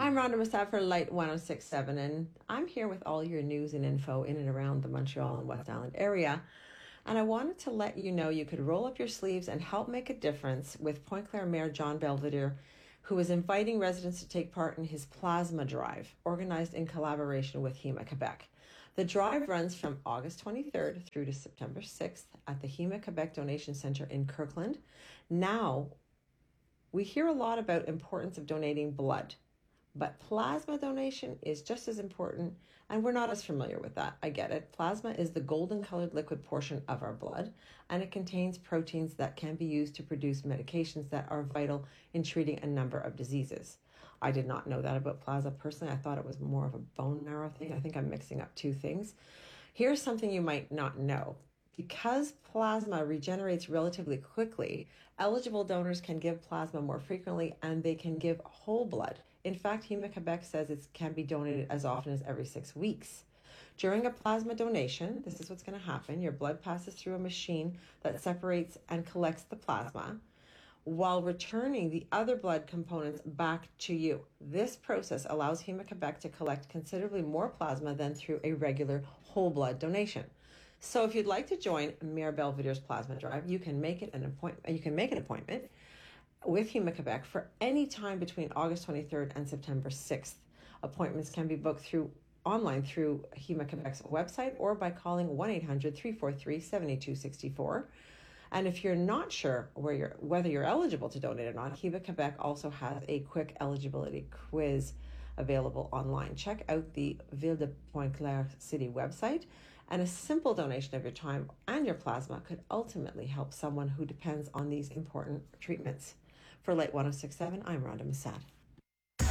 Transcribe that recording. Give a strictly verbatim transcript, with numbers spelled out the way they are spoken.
I'm Rhonda Massad for Light one oh six point seven, and I'm here with all your news and info in and around the Montreal and West Island area. And I wanted to let you know you could roll up your sleeves and help make a difference with Pointe-Claire Mayor John Belvedere, who is inviting residents to take part in his Plasma Drive, organized in collaboration with HEMA Quebec. The drive runs from August twenty-third through to September sixth at the HEMA Quebec Donation Center in Kirkland. Now, we hear a lot about importance of donating blood, but plasma donation is just as important, and we're not as familiar with that. I get it. Plasma is the golden colored liquid portion of our blood, and it contains proteins that can be used to produce medications that are vital in treating a number of diseases. I did not know that about plasma personally. I thought it was more of a bone marrow thing. I think I'm mixing up two things. Here's something you might not know. Because plasma regenerates relatively quickly, eligible donors can give plasma more frequently, and they can give whole blood. In fact, HEMA Quebec says it can be donated as often as every six weeks. During a plasma donation, this is what's going to happen. Your blood passes through a machine that separates and collects the plasma while returning the other blood components back to you. This process allows HEMA Quebec to collect considerably more plasma than through a regular whole blood donation. So if you'd like to join Mayor Belvedere's Plasma Drive, you can make it an appointment. You can make an appointment with HEMA Quebec for any time between August twenty-third and September sixth. Appointments can be booked through online through HEMA Quebec's website or by calling one eight hundred, three four three, seven two six four. And if you're not sure where you're, whether you're eligible to donate or not, HEMA Quebec also has a quick eligibility quiz available online. Check out the Ville de Pointe-Claire City website, and a simple donation of your time and your plasma could ultimately help someone who depends on these important treatments. For Light one oh six point seven, I'm Rhonda Massad.